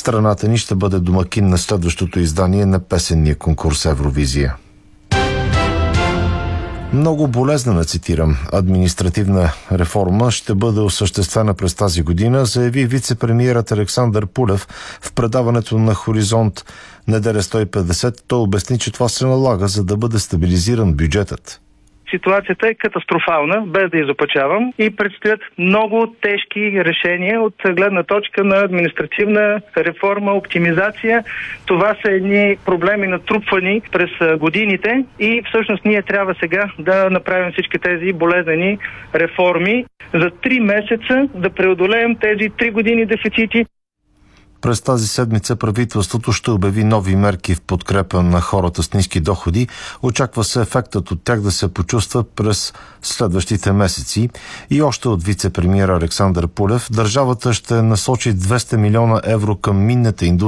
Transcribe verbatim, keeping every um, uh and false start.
Страната ни ще бъде домакин на следващото издание на песенния конкурс Евровизия. Много болезнена, цитирам, административна реформа ще бъде осъществена през тази година, заяви вице-премиерът Александър Пулев в предаването на Хоризонт неделя сто и петдесет. Той обясни, че това се налага, за да бъде стабилизиран бюджетът. Ситуацията е катастрофална, без да изопачавам, и предстоят много тежки решения от гледна точка на административна реформа, оптимизация. Това са едни проблеми натрупвани през годините и всъщност ние трябва сега да направим всички тези болезнени реформи за три месеца да преодолеем тези три години дефицити. През тази седмица правителството ще обяви нови мерки в подкрепа на хората с ниски доходи. Очаква се ефектът от тях да се почувства през следващите месеци. И още от вице-премиера Александър Пулев, държавата ще насочи двеста милиона евро към минната индустрия